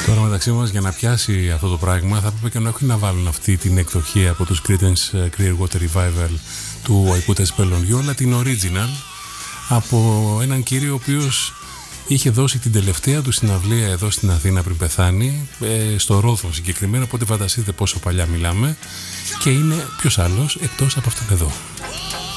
Τώρα μεταξύ μας, για να πιάσει αυτό το πράγμα, θα έπρεπε και να έχουν να βάλουν αυτή την εκδοχή από τους Creedence Clearwater Revival του I Put a Spell on You, αλλά την original από έναν κύριο ο οποίος είχε δώσει την τελευταία του συναυλία εδώ στην Αθήνα πριν πεθάνει, στο Ρόδο συγκεκριμένα, οπότε φανταστείτε πόσο παλιά μιλάμε, και είναι ποιος άλλος εκτός από αυτόν εδώ.